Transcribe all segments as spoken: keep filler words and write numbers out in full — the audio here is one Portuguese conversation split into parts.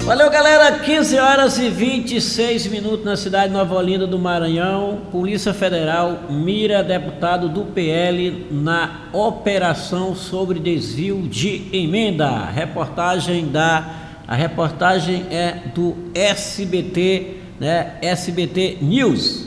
Valeu, galera. quinze horas e vinte e seis minutos na cidade de Nova Olinda do Maranhão. Polícia Federal mira deputado do P L na operação sobre desvio de emenda. Reportagem da a reportagem é do S B T, né? S B T News.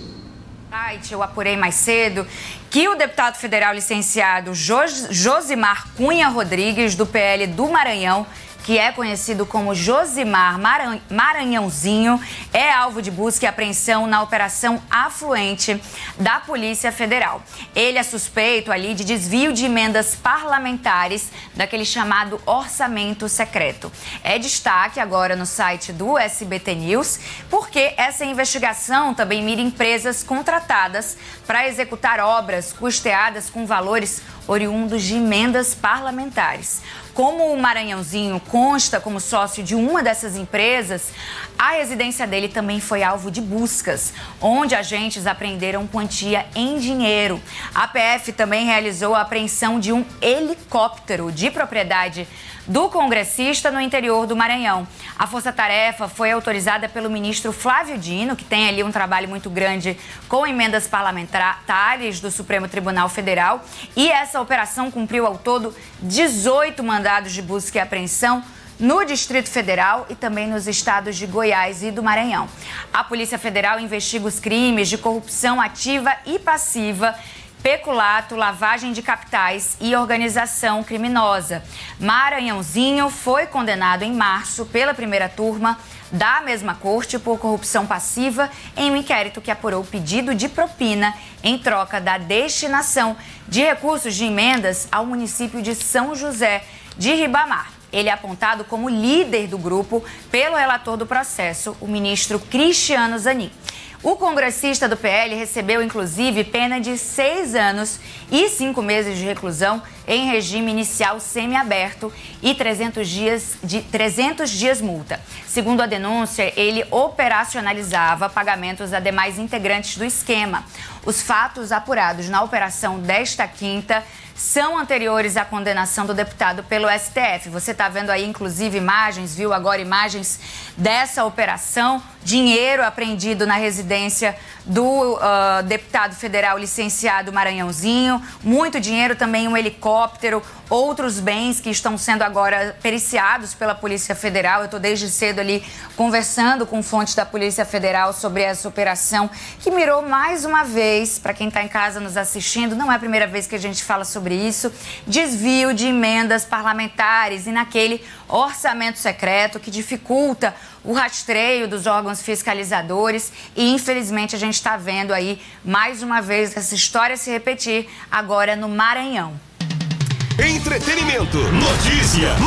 Eu apurei mais cedo que o deputado federal licenciado Jos- Josimar Cunha Rodrigues, do P L do Maranhão, que é conhecido como Josimar Maran- Maranhãozinho, é alvo de busca e apreensão na Operação Afluente da Polícia Federal. Ele é suspeito ali de desvio de emendas parlamentares daquele chamado orçamento secreto. É destaque agora no site do S B T News, porque essa investigação também mira empresas contratadas para executar obras custeadas com valores oriundos de emendas parlamentares. Como o Maranhãozinho consta como sócio de uma dessas empresas, a residência dele também foi alvo de buscas, onde agentes apreenderam quantia em dinheiro. A P F também realizou a apreensão de um helicóptero de propriedade do congressista no interior do Maranhão. A força-tarefa foi autorizada pelo ministro Flávio Dino, que tem ali um trabalho muito grande com emendas parlamentares do Supremo Tribunal Federal, e essa operação cumpriu ao todo dezoito mandados de busca e apreensão no Distrito Federal e também nos estados de Goiás e do Maranhão. A Polícia Federal investiga os crimes de corrupção ativa e passiva, peculato, lavagem de capitais e organização criminosa. Maranhãozinho foi condenado em março pela primeira turma da mesma corte por corrupção passiva em um inquérito que apurou o pedido de propina em troca da destinação de recursos de emendas ao município de São José de Ribamar. Ele é apontado como líder do grupo pelo relator do processo, o ministro Cristiano Zanin. O congressista do P L recebeu, inclusive, pena de seis anos e cinco meses de reclusão em regime inicial semiaberto e trezentos dias de trezentos dias multa. Segundo a denúncia, ele operacionalizava pagamentos a demais integrantes do esquema. Os fatos apurados na operação desta quinta são anteriores à condenação do deputado pelo S T F. Você está vendo aí, inclusive, imagens, viu agora imagens dessa operação. Dinheiro apreendido na residência do uh, deputado federal licenciado Maranhãozinho. Muito dinheiro, também um helicóptero, outros bens que estão sendo agora periciados pela Polícia Federal. Eu estou desde cedo ali conversando com fontes da Polícia Federal sobre essa operação, que mirou mais uma vez, para quem está em casa nos assistindo, não é a primeira vez que a gente fala sobre isso, desvio de emendas parlamentares e naquele orçamento secreto que dificulta o rastreio dos órgãos fiscalizadores e, infelizmente, a gente está vendo aí, mais uma vez, essa história se repetir agora no Maranhão. Entretenimento, notícia,